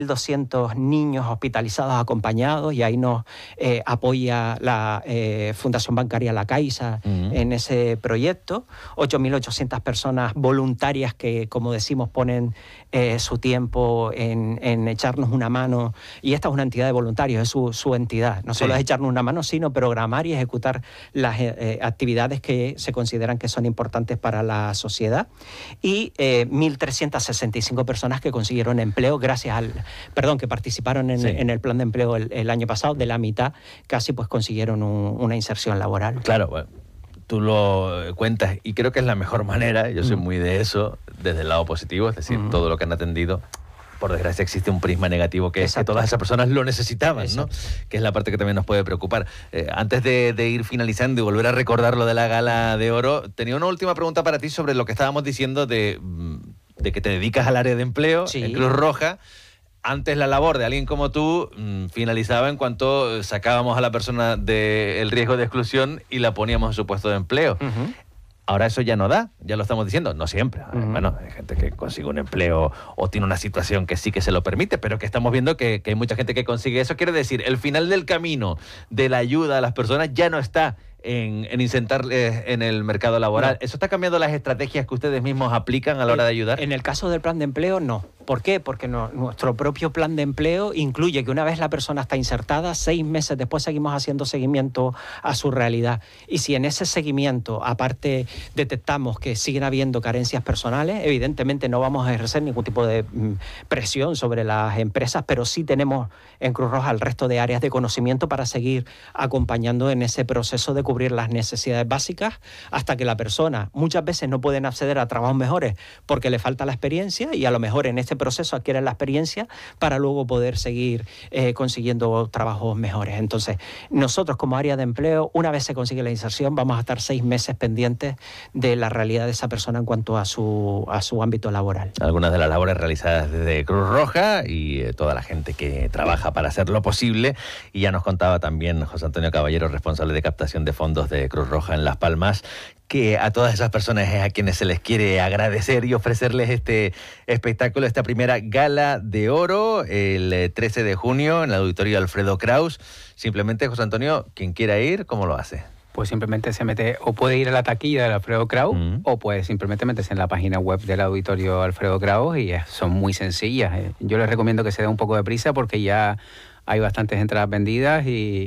1.200 niños hospitalizados acompañados, y ahí nos apoya la Fundación Bancaria La Caixa en ese proyecto. 8.800 personas voluntarias que, como decimos, ponen su tiempo en echarnos una mano, y esta es una entidad de voluntarios, es su entidad. No solo es echarnos una mano, sino programar y ejecutar las actividades que se consideran que son importantes para la sociedad. Y 1.365 personas que consiguieron empleo gracias que participaron en el plan de empleo el año pasado. De la mitad casi pues consiguieron una inserción laboral. Claro, bueno, tú lo cuentas y creo que es la mejor manera. Yo soy muy de eso, desde el lado positivo, es decir, todo lo que han atendido. Por desgracia existe un prisma negativo que es que todas esas personas lo necesitaban, ¿no? Que es la parte que también nos puede preocupar. Antes de ir finalizando y volver a recordar lo de la Gala de Oro, tenía una última pregunta para ti sobre lo que estábamos diciendo de que te dedicas al área de empleo en Cruz Roja. Antes la labor de alguien como tú finalizaba en cuanto sacábamos a la persona del riesgo de exclusión y la poníamos en su puesto de empleo. Ahora eso ya no da, ya lo estamos diciendo, no siempre. Bueno, hay gente que consigue un empleo o tiene una situación que sí que se lo permite, pero que estamos viendo que hay mucha gente que consigue eso. Quiere decir, el final del camino de la ayuda a las personas ya no está en insertarles en el mercado laboral. ¿Eso está cambiando las estrategias que ustedes mismos aplican a la hora de ayudar? En el caso del plan de empleo, no. ¿Por qué? Porque nuestro propio plan de empleo incluye que una vez la persona está insertada, 6 meses después seguimos haciendo seguimiento a su realidad. Y si en ese seguimiento, aparte, detectamos que siguen habiendo carencias personales, evidentemente no vamos a ejercer ningún tipo de presión sobre las empresas, pero sí tenemos en Cruz Roja el resto de áreas de conocimiento para seguir acompañando en ese proceso de cubrir las necesidades básicas hasta que la persona, muchas veces no pueden acceder a trabajos mejores porque le falta la experiencia, y a lo mejor en este proceso adquieren la experiencia para luego poder seguir consiguiendo trabajos mejores. Entonces, nosotros como área de empleo, una vez se consigue la inserción, vamos a estar 6 meses pendientes de la realidad de esa persona en cuanto a su ámbito laboral. Algunas de las labores realizadas desde Cruz Roja y toda la gente que trabaja para hacerlo posible. Y ya nos contaba también José Antonio Caballero, responsable de captación de fondos de Cruz Roja en Las Palmas, que a todas esas personas es a quienes se les quiere agradecer y ofrecerles este espectáculo, esta primera Gala de Oro, el 13 de junio en el Auditorio Alfredo Kraus. Simplemente, José Antonio, quien quiera ir, ¿cómo lo hace? Pues simplemente se mete, o puede ir a la taquilla del Alfredo Kraus, o puede simplemente meterse en la página web del Auditorio Alfredo Kraus, y son muy sencillas. Yo les recomiendo que se dé un poco de prisa porque ya hay bastantes entradas vendidas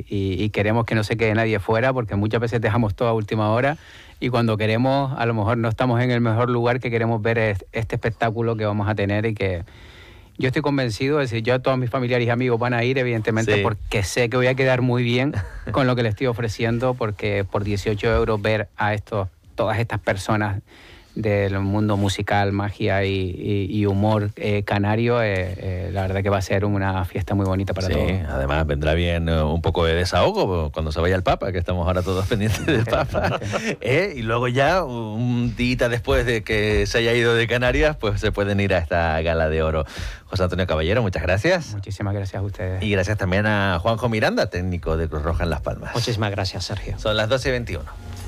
y queremos que no se quede nadie fuera, porque muchas veces dejamos todo a última hora y cuando queremos, a lo mejor no estamos en el mejor lugar que queremos ver este espectáculo que vamos a tener, y que yo estoy convencido, es decir, yo a todos mis familiares y amigos van a ir, evidentemente, porque sé que voy a quedar muy bien con lo que les estoy ofreciendo, porque por 18 euros ver a todas estas personas del mundo musical, magia y humor canario, la verdad que va a ser una fiesta muy bonita para todos. Sí, además vendrá bien un poco de desahogo cuando se vaya el Papa, que estamos ahora todos pendientes del Papa. Y luego ya, un día después de que se haya ido de Canarias, pues se pueden ir a esta Gala de Oro. José Antonio Caballero, muchas gracias. Muchísimas gracias a ustedes. Y gracias también a Juanjo Miranda, técnico de Cruz Roja en Las Palmas. Muchísimas gracias, Sergio. Son las 12:21.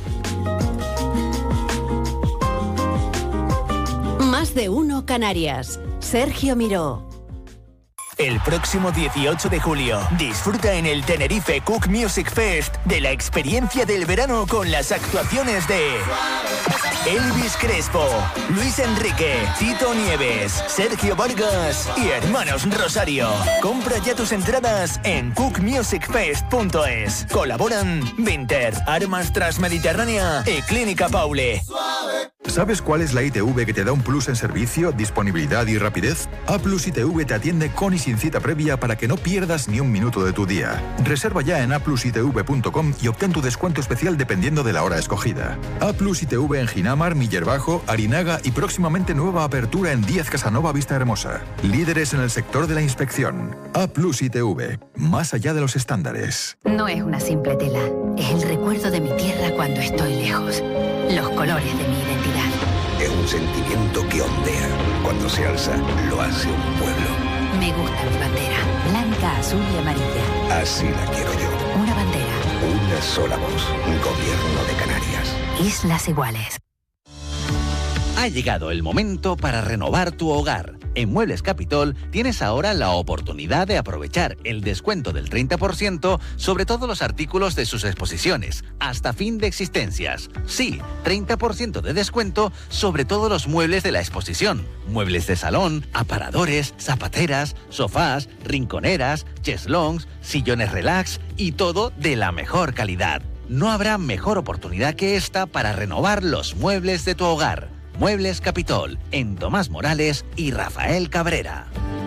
Más de uno Canarias. Sergio Miró. El próximo 18 de julio, disfruta en el Tenerife Cook Music Fest de la experiencia del verano con las actuaciones de Elvis Crespo, Luis Enrique, Tito Nieves, Sergio Vargas y Hermanos Rosario. Compra ya tus entradas en cookmusicfest.es. Colaboran Vinter, Armas Transmediterránea y Clínica Paule. ¿Sabes cuál es la ITV que te da un plus en servicio, disponibilidad y rapidez? A Plus ITV te atiende con y sin cita previa para que no pierdas ni un minuto de tu día. Reserva ya en aplusitv.com y obtén tu descuento especial dependiendo de la hora escogida. A Plus ITV en Ginamar, Miller Bajo, Arinaga y próximamente nueva apertura en 10 Casanova Vista Hermosa. Líderes en el sector de la inspección. A Plus ITV, más allá de los estándares. No es una simple tela, es el recuerdo de mi tierra cuando estoy lejos. Los colores de mi identidad. Es un sentimiento que ondea. Cuando se alza, lo hace un pueblo. Me gusta mi bandera, blanca, azul y amarilla. Así la quiero yo. Una bandera. Una sola voz. Gobierno de Canarias. Islas Iguales. Ha llegado el momento para renovar tu hogar. En Muebles Capitol tienes ahora la oportunidad de aprovechar el descuento del 30% sobre todos los artículos de sus exposiciones, hasta fin de existencias. Sí, 30% de descuento sobre todos los muebles de la exposición. Muebles de salón, aparadores, zapateras, sofás, rinconeras, cheslongs, sillones relax y todo de la mejor calidad. No habrá mejor oportunidad que esta para renovar los muebles de tu hogar. Muebles Capitol, en Tomás Morales y Rafael Cabrera.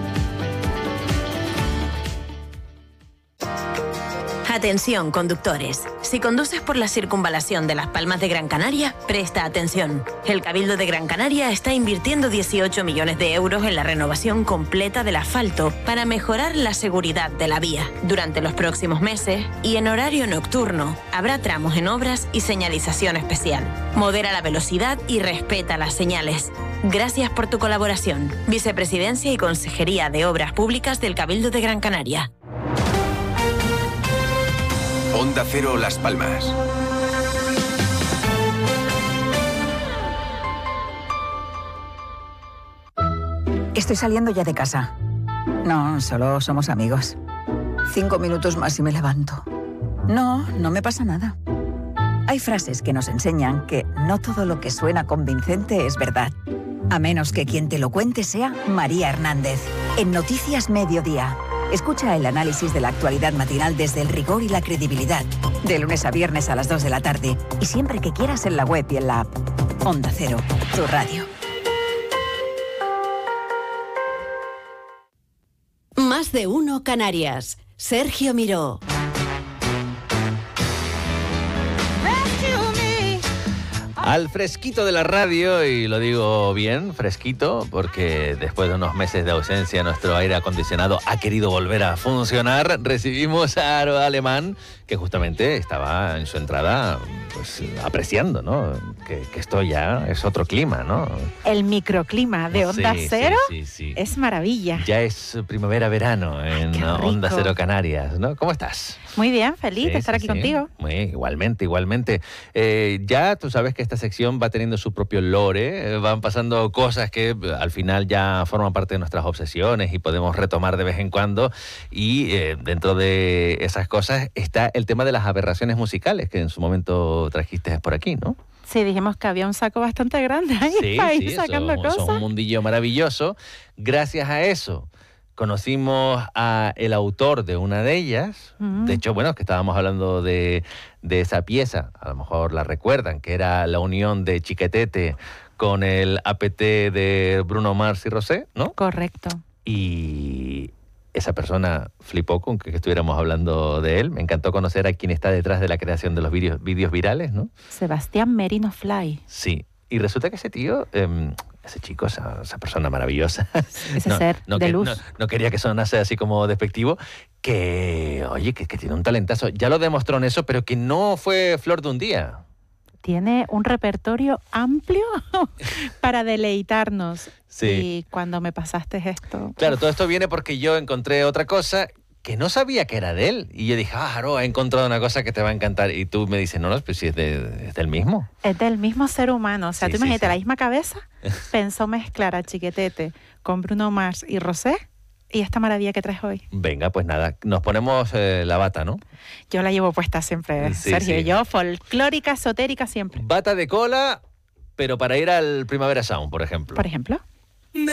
Atención, conductores. Si conduces por la circunvalación de Las Palmas de Gran Canaria, presta atención. El Cabildo de Gran Canaria está invirtiendo 18 millones de euros en la renovación completa del asfalto para mejorar la seguridad de la vía. Durante los próximos meses y en horario nocturno, habrá tramos en obras y señalización especial. Modera la velocidad y respeta las señales. Gracias por tu colaboración. Vicepresidencia y Consejería de Obras Públicas del Cabildo de Gran Canaria. Onda Cero Las Palmas. Estoy saliendo ya de casa. No, solo somos amigos. 5 minutos más y me levanto. No, no me pasa nada. Hay frases que nos enseñan que no todo lo que suena convincente es verdad. A menos que quien te lo cuente sea María Hernández. En Noticias Mediodía. Escucha el análisis de la actualidad matinal desde el rigor y la credibilidad. De lunes a viernes a las 2 de la tarde. Y siempre que quieras en la web y en la app. Onda Cero, tu radio. Más de uno Canarias. Sergio Miró. Al fresquito de la radio, y lo digo bien, fresquito, porque después de unos meses de ausencia nuestro aire acondicionado ha querido volver a funcionar. Recibimos a Aro Alemán, que justamente estaba en su entrada pues apreciando, ¿no? Que esto ya es otro clima, ¿no? El microclima de Onda Cero sí. es maravilla. Ya es primavera-verano en Onda Cero Canarias, ¿no? ¿Cómo estás? Muy bien, feliz de estar aquí contigo. Muy, igualmente. Ya tú sabes que esta sección va teniendo su propio lore, van pasando cosas que al final ya forman parte de nuestras obsesiones y podemos retomar de vez en cuando, y dentro de esas cosas está el tema de las aberraciones musicales que en su momento trajiste por aquí, ¿no? Sí, dijimos que había un saco bastante grande ahí para ir sacando cosas. Eso es un mundillo maravilloso. Gracias a eso conocimos a el autor de una de ellas. De hecho, bueno, que estábamos hablando de esa pieza, a lo mejor la recuerdan, que era la unión de Chiquetete con el APT de Bruno Mars y Rosé, ¿no? Correcto. Y esa persona flipó con que estuviéramos hablando de él. Me encantó conocer a quien está detrás de la creación de los vídeos virales, ¿no? Sebastián Merino Fly. Sí, y resulta que ese tío... ese chico, esa persona maravillosa. Ese ser de luz. No quería que sonase así como despectivo, que tiene un talentazo. Ya lo demostró en eso, pero que no fue flor de un día. Tiene un repertorio amplio para deleitarnos. Sí. Y cuando me pasaste esto... Claro, todo esto viene porque yo encontré otra cosa que no sabía que era de él. Y yo dije, he encontrado una cosa que te va a encantar. Y tú me dices, no, pues sí, es del mismo. Es del mismo ser humano. O sea, tú imagínate, la misma cabeza pensó mezclar a Chiquetete con Bruno Mars y Rosé y esta maravilla que traes hoy. Venga, pues nada, nos ponemos la bata, ¿no? Yo la llevo puesta siempre, Sergio. Sí. Yo, folclórica, esotérica siempre. Bata de cola, pero para ir al Primavera Sound, por ejemplo. Por ejemplo.